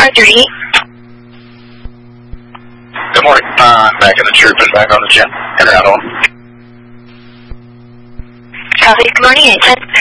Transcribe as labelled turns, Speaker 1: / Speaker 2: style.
Speaker 1: Artery.
Speaker 2: Good morning. Back in the troop and back on the gym. And out on.
Speaker 1: Copy. Good morning, 810.